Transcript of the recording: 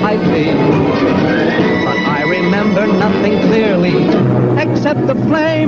might be. But I remember nothing clearly except the flame